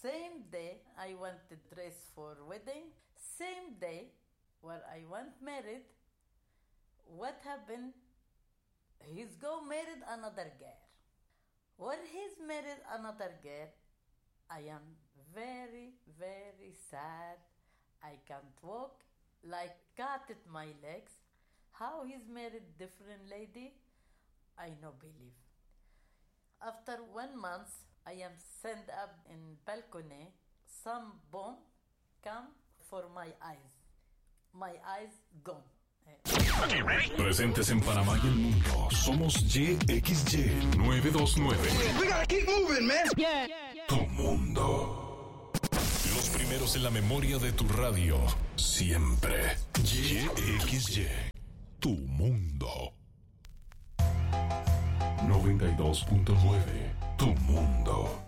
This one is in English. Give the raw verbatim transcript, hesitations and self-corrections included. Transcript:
Same day I wanted dress for wedding. Same day where I want married. What happened? He's go married another girl. When he's married another girl, I am very, very sad. I can't walk, like cut at my legs. How he's married different lady, I no believe. After one month, I am sent up in balcony. Some bomb come for my eyes. My eyes gone. Presentes en Panamá y el mundo. Somos Y X Y nueve dos nueve. We gotta keep moving, man. Yeah, yeah, yeah. Tu mundo. Los primeros en la memoria de tu radio. Siempre. Y X Y. Tu mundo. noventa y dos punto nueve. Tu mundo.